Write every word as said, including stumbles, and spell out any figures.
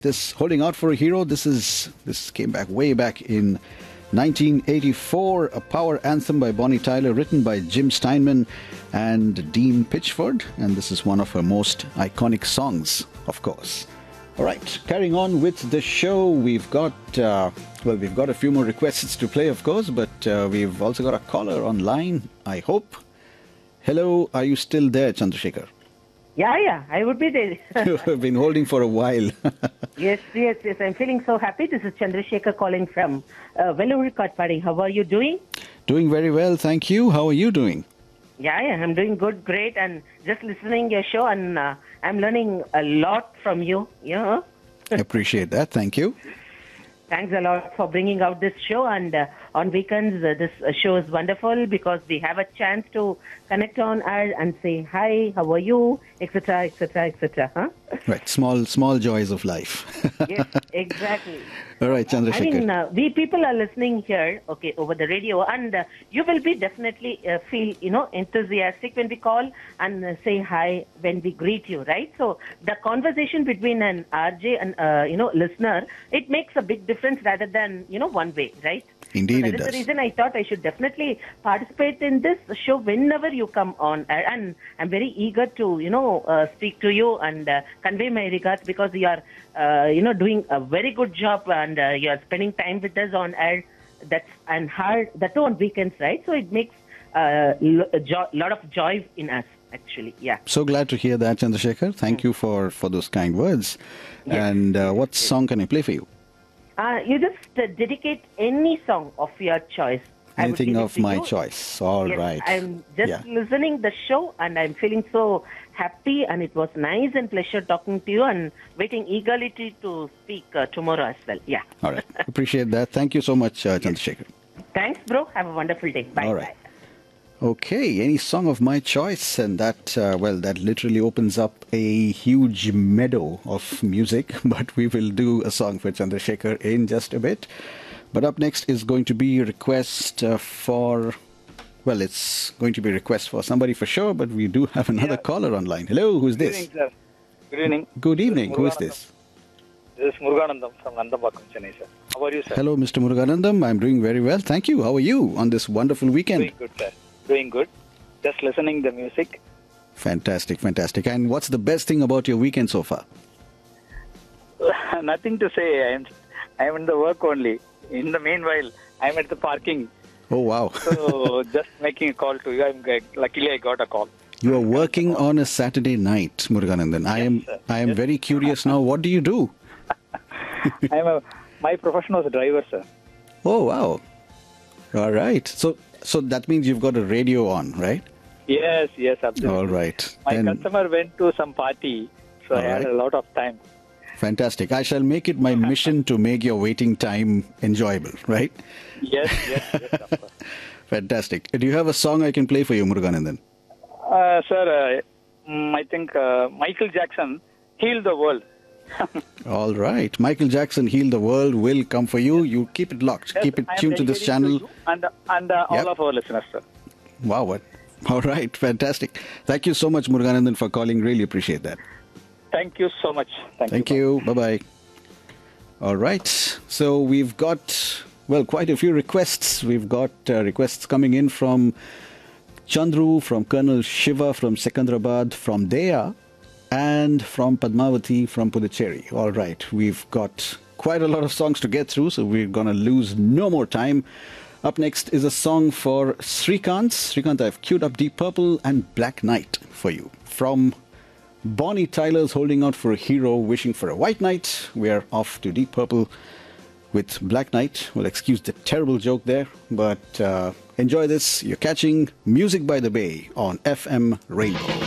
This Holding Out for a Hero, this is this came back way back in nineteen eighty-four, a power anthem by Bonnie Tyler, written by Jim Steinman and Dean Pitchford, and this is one of her most iconic songs, of course. All right, carrying on with the show, we've got, uh, well, we've got a few more requests to play, of course, but uh, we've also got a caller online, I hope. Hello, are you still there, Chandrasekhar? Yeah, yeah, I would be there. You've been holding for a while. yes, yes, yes. I'm feeling so happy. This is Chandrasekhar calling from uh, Vellore Katpadi. How are you doing? Doing very well, thank you. How are you doing? Yeah, yeah, I'm doing good, great, and just listening your show, and uh, I'm learning a lot from you. Yeah. Appreciate that. Thank you. Thanks a lot for bringing out this show, and uh, on weekends uh, this uh, show is wonderful because we have a chance to connect on air and say hi, how are you, et cetera, et cetera, et cetera. Huh? Right, small, small joys of life. Yes, exactly. All right, Chandrasekhar. I mean, uh, we people are listening here, okay, over the radio, and uh, you will be definitely uh, feel, you know, enthusiastic when we call and uh, say hi when we greet you, right? So the conversation between an R J and, uh, you know, listener, it makes a big difference rather than, you know, one way, right? Indeed, so it that does. is the reason I thought I should definitely participate in this show whenever you come on. And I'm very eager to, you know, uh, speak to you and uh, convey my regards because you are, uh, you know, doing a very good job and uh, you are spending time with us on air. That's and hard, that too on weekends, right? So it makes a uh, jo- lot of joy in us, actually. Yeah. So glad to hear that, Chandrasekhar. Thank mm. you for, for those kind words. Yes. And uh, what song can I play for you? Uh, you just uh, dedicate any song of your choice. Anything of my you. choice. All yes, right. I'm just yeah. listening the show and I'm feeling so happy, and it was nice and pleasure talking to you and waiting eagerly to, to speak uh, tomorrow as well. Yeah. All right. Appreciate that. Thank you so much, uh, Chandrasekhar. Yes. Thanks, bro. Have a wonderful day. Bye. All right. Bye. Okay, any song of my choice, and that, uh, well, that literally opens up a huge meadow of music, but we will do a song for Chandrasekhar in just a bit. But up next is going to be a request uh, for, well, it's going to be a request for somebody for sure, but we do have another yeah. caller online. Hello, who's Good this? Evening, sir. Good evening. Good evening. Who is this? This is Muruganandam from Nandambakam, Chennai, sir. How are you, sir? Hello, Mister Muruganandam. I'm doing very well. Thank you. How are you on this wonderful weekend? Doing good, sir. Doing good. Just listening the music. Fantastic, fantastic. And what's the best thing about your weekend so far? Nothing to say. I'm, I'm in the work only. In the meanwhile, I'm at the parking. Oh, wow. So, just making a call to you. I'm, luckily, I got a call. You are working on a Saturday night, Muruganandhan. I yes, am sir. I am yes. very curious now. What do you do? I'm a, my profession was a driver, sir. Oh, wow. All right. So, so that means you've got a radio on, right? Yes, yes, absolutely. All right. My then, customer went to some party, so I had right. a lot of time. Fantastic. I shall make it my mission to make your waiting time enjoyable, right? Yes, yes, yes, of course. Fantastic. Do you have a song I can play for you, Muruganandhan? Uh, sir, uh, mm, I think uh, Michael Jackson, Heal the World. All right. Michael Jackson, Heal the World will come for you. You keep it locked. Yes, keep it I am tuned to this channel. To and and uh, yep. all of our listeners, sir. Wow. What? All right. Fantastic. Thank you so much, Muruganandhan, for calling. Really appreciate that. Thank you so much. Thank, Thank you. you. Bye-bye. All right. So we've got, well, quite a few requests. We've got uh, requests coming in from Chandru, from Colonel Shiva, from Secunderabad, from Deya, and from Padmavati, from Puducherry. All right. We've got quite a lot of songs to get through, so we're going to lose no more time. Up next is a song for Srikanth. Srikanth, I've queued up Deep Purple and Black Knight for you. From Bonnie Tyler's Holding Out for a Hero, Wishing for a White Knight. We are off to Deep Purple with Black Knight. Well, excuse the terrible joke there, but uh, enjoy this. You're catching Music by the Bay on F M Rainbow.